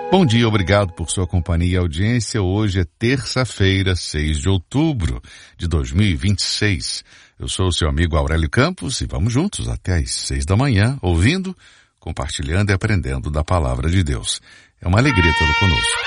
Bom dia, obrigado por sua companhia e audiência. Hoje é terça-feira, 6 de outubro de 2026. Eu sou o seu amigo Aurélio Campos e vamos juntos até às 6 da manhã, ouvindo, compartilhando e aprendendo da palavra de Deus. É uma alegria tê-lo conosco.